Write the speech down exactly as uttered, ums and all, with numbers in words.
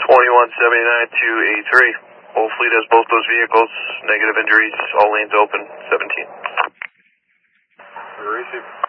twenty-one seventy-nine to eighty-three. Whole fleet has both those vehicles. Negative injuries. All lanes open. seventeen. Receive.